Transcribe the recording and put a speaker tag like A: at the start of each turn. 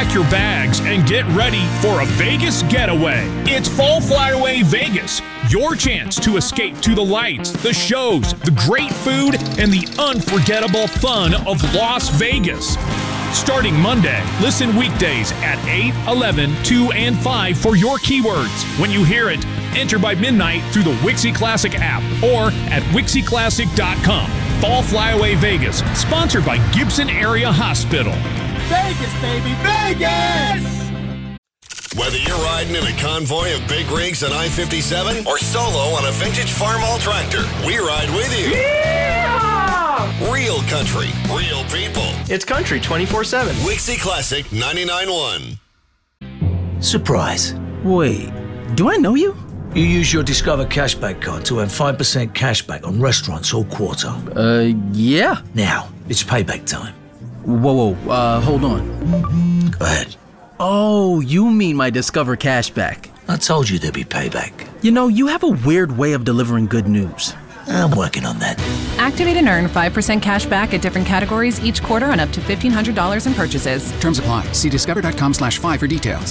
A: Pack your bags and get ready for a Vegas getaway. It's Fall Flyaway Vegas, your chance to escape to the lights, the shows, the great food, and the unforgettable fun of Las Vegas. Starting Monday, listen weekdays at 8, 11, 2, and 5 for your keywords. When you hear it, enter by midnight through the Wixie Classic app or at WixieClassic.com. Fall Flyaway Vegas, sponsored by Gibson Area Hospital.
B: Vegas, baby, Vegas!
C: Whether you're riding in a convoy of big rigs on I-57 or solo on a vintage Farmall tractor, we ride with you.
B: Yeah!
C: Real country, real people.
D: It's country 24/7.
C: Wixie Classic 99.1.
E: Surprise.
F: Wait, do I know you?
E: You use your Discover Cashback card to earn 5% cashback on restaurants all quarter.
F: Yeah.
E: Now, it's payback time.
F: Whoa, hold on.
E: Go ahead.
F: Oh, you mean my Discover Cashback.
E: I told you there'd be payback.
F: You know, you have a weird way of delivering good news.
E: I'm working on that.
G: Activate and earn 5% cash back at different categories each quarter on up to $1,500 in purchases.
H: Terms apply. See discover.com/5 for details.